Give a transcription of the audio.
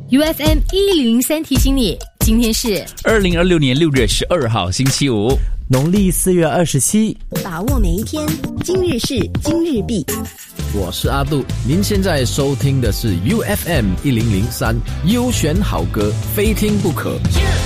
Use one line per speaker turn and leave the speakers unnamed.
UFM 1003提醒你，今天是
2026年6月12号星期五，
农历4月27。
把握每一天，今日事今日毕。
我是阿杜，您现在收听的是 UFM 1003优选好歌，非听不可。